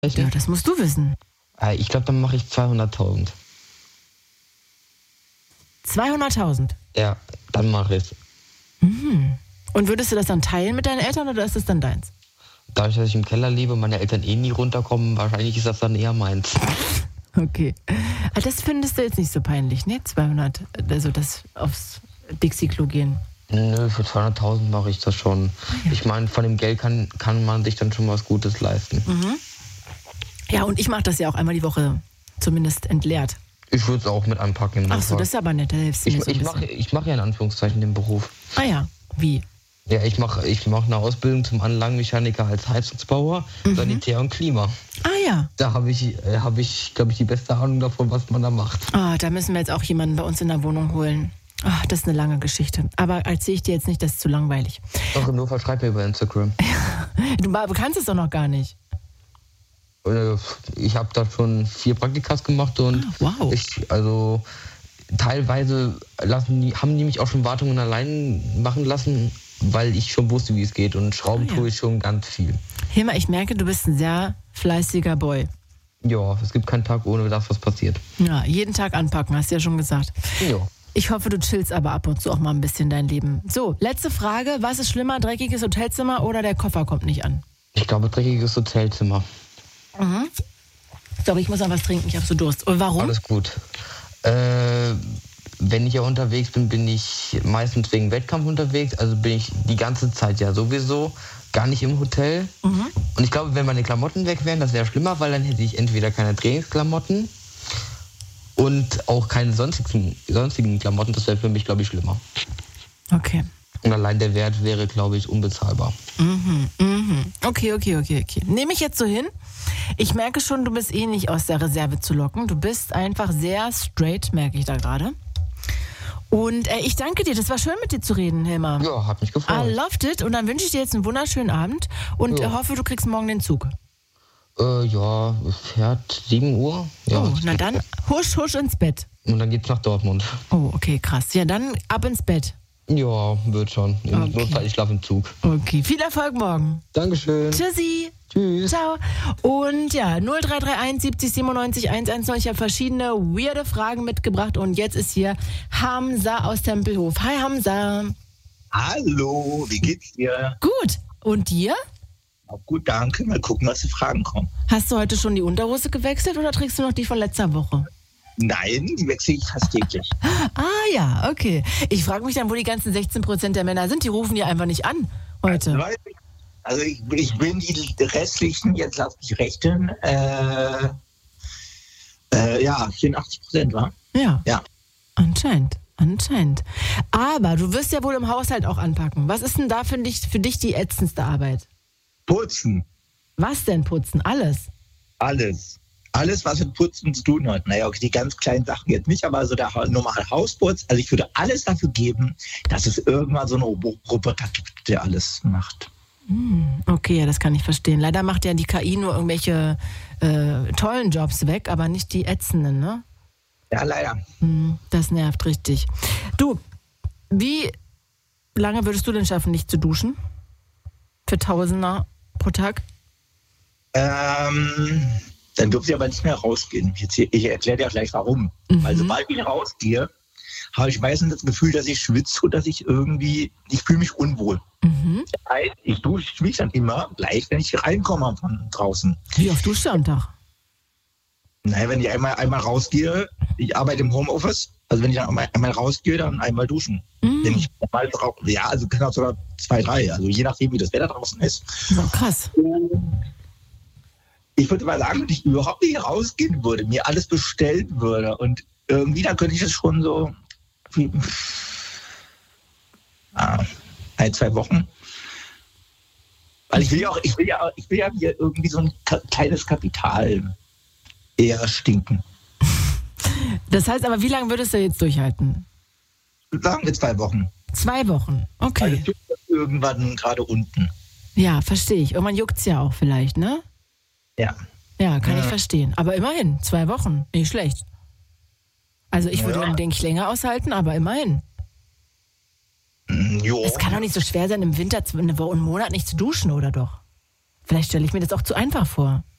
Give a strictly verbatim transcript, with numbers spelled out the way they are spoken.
Ja, das musst du wissen. Ich glaube, dann mache ich zweihunderttausend. zweihunderttausend? Ja, dann mache ich es. Mhm. Und würdest du das dann teilen mit deinen Eltern oder ist das dann deins? Dadurch, dass ich im Keller lebe und meine Eltern eh nie runterkommen, wahrscheinlich ist das dann eher meins. Okay. Aber das findest du jetzt nicht so peinlich, ne? zweihundert, also das aufs Dixie-Klo gehen. Nö, für zweihunderttausend mache ich das schon. Ja. Ich meine, von dem Geld kann, kann man sich dann schon was Gutes leisten. Mhm. Ja, und ich mache das ja auch einmal die Woche zumindest entleert. Ich würde es auch mit anpacken. Ach so, das ist aber nett. Da hilfst du ich mir so ich mache ich mach ja in Anführungszeichen den Beruf. Ah ja, wie? Ja, ich mache ich mach eine Ausbildung zum Anlagenmechaniker als Heizungsbauer, mhm. Sanitär und Klima. Ah ja. Da habe ich, hab ich glaube ich, die beste Ahnung davon, was man da macht. Ah, da müssen wir jetzt auch jemanden bei uns in der Wohnung holen. Ah, das ist eine lange Geschichte. Aber erzähle ich dir jetzt nicht, das ist zu langweilig. Doch, im Notfall schreib mir über Instagram. Du kannst es doch noch gar nicht. Ich habe da schon vier Praktikas gemacht und ah, wow. ich, also teilweise lassen die, haben die mich auch schon Wartungen allein machen lassen, weil ich schon wusste, wie es geht und Schrauben ah, ja. tue ich schon ganz viel. Hilmar, ich merke, du bist ein sehr fleißiger Boy. Ja, es gibt keinen Tag, ohne dass was passiert. Ja, jeden Tag anpacken, hast du ja schon gesagt. Ja. Ich hoffe, du chillst aber ab und zu auch mal ein bisschen dein Leben. So, letzte Frage. Was ist schlimmer, dreckiges Hotelzimmer oder der Koffer kommt nicht an? Ich glaube, dreckiges Hotelzimmer. Mhm. Sorry, ich muss noch was trinken, ich habe so Durst. Und warum? Alles gut. Äh, wenn ich ja unterwegs bin, bin ich meistens wegen Wettkampf unterwegs. Also bin ich die ganze Zeit ja sowieso gar nicht im Hotel. Mhm. Und ich glaube, wenn meine Klamotten weg wären, das wäre schlimmer, weil dann hätte ich entweder keine Trainingsklamotten und auch keine sonstigen, sonstigen Klamotten. Das wäre für mich, glaube ich, schlimmer. Okay. Und allein der Wert wäre, glaube ich, unbezahlbar. Mhm, mhm. Okay, okay, okay, okay. Nehme ich jetzt so hin. Ich merke schon, du bist eh nicht aus der Reserve zu locken. Du bist einfach sehr straight, merke ich da gerade. Und äh, ich danke dir, das war schön mit dir zu reden, Hilmar. Ja, hat mich gefreut. I loved it. Und dann wünsche ich dir jetzt einen wunderschönen Abend und ja. äh, hoffe, du kriegst morgen den Zug. Äh, ja, es fährt sieben Uhr. Ja, oh, na dann husch, husch ins Bett. Und dann geht's nach Dortmund. Oh, okay, krass. Ja, dann ab ins Bett. Ja, wird schon. Im okay. Notfall, ich schlafe im Zug. Okay, viel Erfolg morgen. Dankeschön. Tschüssi. Tschüss. Ciao. Und ja, null drei drei eins siebzig siebenundneunzig hundertzehn. Ich habe verschiedene weirde Fragen mitgebracht und jetzt ist hier Hamza aus Tempelhof. Hi Hamza. Hallo, wie geht's dir? Gut. Und dir? Auch gut, danke. Mal gucken, was für Fragen kommen. Hast du heute schon die Unterhose gewechselt oder trägst du noch die von letzter Woche? Nein, die wechsle ich fast täglich. Ah ja, okay. Ich frage mich dann, wo die ganzen sechzehn Prozent der Männer sind. Die rufen die einfach nicht an heute. Also ich, ich bin die restlichen, jetzt lass mich rechnen, äh, äh, ja, vierundachtzig Prozent, wa? Ja. Ja. Anscheinend, anscheinend. Aber du wirst ja wohl im Haushalt auch anpacken. Was ist denn da für dich, für dich die ätzendste Arbeit? Putzen. Was denn putzen? Alles? Alles. Alles, was mit Putzen zu tun hat. Naja, okay, die ganz kleinen Sachen jetzt nicht, aber so der normale Hausputz. Also ich würde alles dafür geben, dass es irgendwann so einen Roboter gibt, der alles macht. Okay, ja, das kann ich verstehen. Leider macht ja die K I nur irgendwelche äh, tollen Jobs weg, aber nicht die ätzenden, ne? Ja, leider. Das nervt richtig. Du, wie lange würdest du denn schaffen, nicht zu duschen? Für Tausender pro Tag? Ähm, dann dürfte ich aber nicht mehr rausgehen. Ich, ich erkläre dir gleich warum. Mhm. Weil sobald ich rausgehe, habe ich meistens das Gefühl, dass ich schwitze und dass ich irgendwie, ich fühle mich unwohl. Mhm. Ich dusche mich dann immer gleich, wenn ich reinkomme von draußen. Wie oft duschst du am Tag? Naja, wenn ich einmal, einmal rausgehe, ich arbeite im Homeoffice, also wenn ich dann einmal, einmal rausgehe, dann einmal duschen. Mhm. Wenn ich mal drauf, ja, also kann auch sogar zwei, drei, also je nachdem, wie das Wetter draußen ist. Oh, krass. Ich würde mal sagen, wenn ich überhaupt nicht rausgehen würde, mir alles bestellen würde und irgendwie, dann könnte ich das schon so ah, ein, zwei Wochen. Weil ich will ja auch, ich will ja, ich will ja hier irgendwie so ein kleines Kapital eher stinken. Das heißt aber, wie lange würdest du jetzt durchhalten? Sagen wir zwei Wochen. Zwei Wochen, okay. Also juckt das irgendwann gerade unten. Ja, verstehe ich. Irgendwann juckt es ja auch vielleicht, ne? Ja. Ja, kann ja. ich verstehen. Aber immerhin, zwei Wochen, nicht schlecht. Also ich würde, ja. denke ich, länger aushalten, aber immerhin. Jo. Es kann doch nicht so schwer sein, im Winter eine Woche, einen Monat nicht zu duschen, oder doch? Vielleicht stelle ich mir das auch zu einfach vor.